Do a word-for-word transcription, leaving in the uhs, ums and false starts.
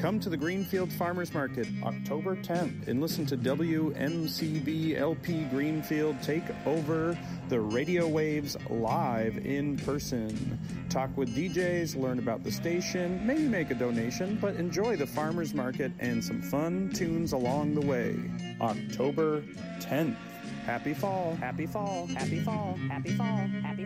Come to the Greenfield Farmers Market October tenth and listen to W M C B L P Greenfield take over the radio waves live in person. Talk with D Js, learn about the station, maybe make a donation, but enjoy the farmers market and some fun tunes along the way. October tenth. Happy fall. Happy fall. Happy fall. Happy fall. Happy